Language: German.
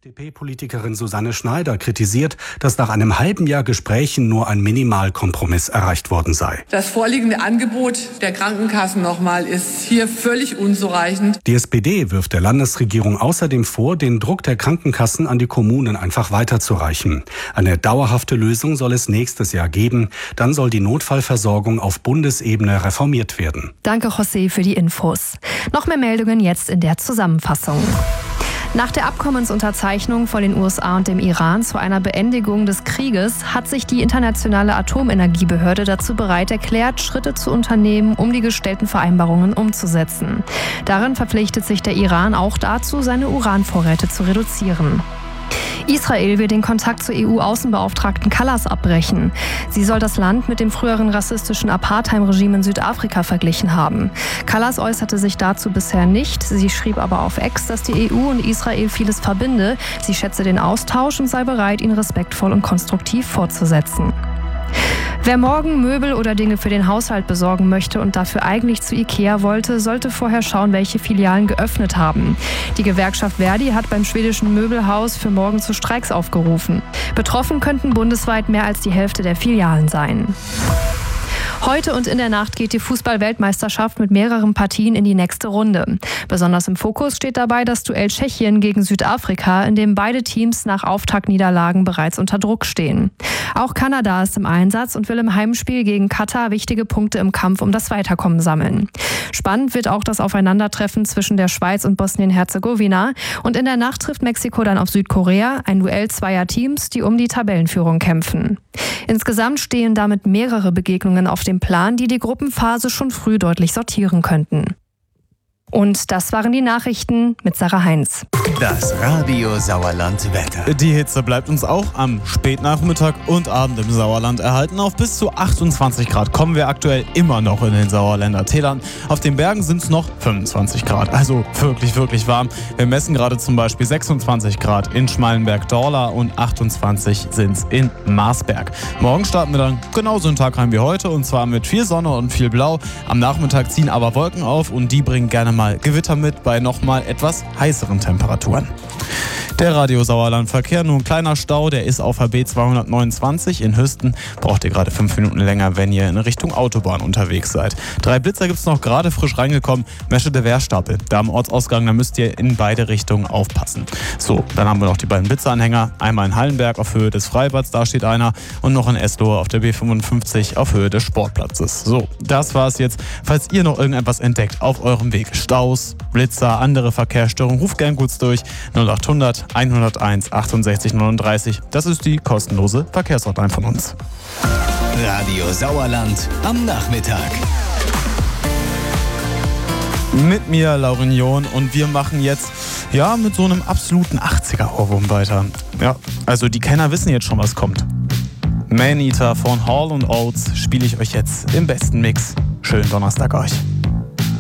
FDP-Politikerin Susanne Schneider kritisiert, dass nach einem halben Jahr Gesprächen nur ein Minimalkompromiss erreicht worden sei. Das vorliegende Angebot der Krankenkassen nochmal ist hier völlig unzureichend. Die SPD wirft der Landesregierung außerdem vor, den Druck der Krankenkassen an die Kommunen einfach weiterzureichen. Eine dauerhafte Lösung soll es nächstes Jahr geben. Dann soll die Notfallversorgung auf Bundesebene reformiert werden. Danke, José, für die Infos. Noch mehr Meldungen jetzt in der Zusammenfassung. Nach der Abkommensunterzeichnung von den USA und dem Iran zu einer Beendigung des Krieges hat sich die Internationale Atomenergiebehörde dazu bereit erklärt, Schritte zu unternehmen, um die gestellten Vereinbarungen umzusetzen. Darin verpflichtet sich der Iran auch dazu, seine Uranvorräte zu reduzieren. Israel will den Kontakt zur EU-Außenbeauftragten Kallas abbrechen. Sie soll das Land mit dem früheren rassistischen Apartheid-Regime in Südafrika verglichen haben. Kallas äußerte sich dazu bisher nicht. Sie schrieb aber auf X, dass die EU und Israel vieles verbinde. Sie schätze den Austausch und sei bereit, ihn respektvoll und konstruktiv fortzusetzen. Wer morgen Möbel oder Dinge für den Haushalt besorgen möchte und dafür eigentlich zu Ikea wollte, sollte vorher schauen, welche Filialen geöffnet haben. Die Gewerkschaft Verdi hat beim schwedischen Möbelhaus für morgen zu Streiks aufgerufen. Betroffen könnten bundesweit mehr als die Hälfte der Filialen sein. Heute und in der Nacht geht die Fußball-Weltmeisterschaft mit mehreren Partien in die nächste Runde. Besonders im Fokus steht dabei das Duell Tschechien gegen Südafrika, in dem beide Teams nach Auftaktniederlagen bereits unter Druck stehen. Auch Kanada ist im Einsatz und will im Heimspiel gegen Katar wichtige Punkte im Kampf um das Weiterkommen sammeln. Spannend wird auch das Aufeinandertreffen zwischen der Schweiz und Bosnien-Herzegowina. Und in der Nacht trifft Mexiko dann auf Südkorea, ein Duell zweier Teams, die um die Tabellenführung kämpfen. Insgesamt stehen damit mehrere Begegnungen auf dem Plan, die die Gruppenphase schon früh deutlich sortieren könnten. Und das waren die Nachrichten mit Sarah Heinz. Das Radio Sauerland Wetter. Die Hitze bleibt uns auch am Spätnachmittag und Abend im Sauerland erhalten. Auf bis zu 28 Grad kommen wir aktuell immer noch in den Sauerländer Tälern. Auf den Bergen sind es noch 25 Grad, also wirklich, wirklich warm. Wir messen gerade zum Beispiel 26 Grad in Schmallenberg-Dorla und 28 sind es in Marsberg. Morgen starten wir dann genauso einen Tag rein wie heute und zwar mit viel Sonne und viel Blau. Am Nachmittag ziehen aber Wolken auf und die bringen gerne mal Gewitter mit bei nochmal etwas heißeren Temperaturen. Der Radio Sauerland Verkehr, nur ein kleiner Stau, der ist auf HB 229 in Hüsten. Braucht ihr gerade 5 Minuten länger, wenn ihr in Richtung Autobahn unterwegs seid. 3 Blitzer gibt es noch gerade frisch reingekommen. Meschede Wehrstapel, da am Ortsausgang, da müsst ihr in beide Richtungen aufpassen. So, dann haben wir noch die beiden Blitzeranhänger. Einmal in Hallenberg auf Höhe des Freibads, da steht einer. Und noch in Eslohe auf der B55 auf Höhe des Sportplatzes. So, das war's jetzt. Falls ihr noch irgendetwas entdeckt auf eurem Weg, Staus, Blitzer, andere Verkehrsstörungen, ruft gern kurz durch 0800 101 68 39. Das ist die kostenlose Verkehrshotline von uns. Radio Sauerland am Nachmittag. Mit mir, Lauren John, und wir machen jetzt mit so einem absoluten 80er-Ohrwurm weiter. Ja, also die Kenner wissen jetzt schon, was kommt. Maneater von Hall & Oates spiele ich euch jetzt im besten Mix. Schönen Donnerstag euch.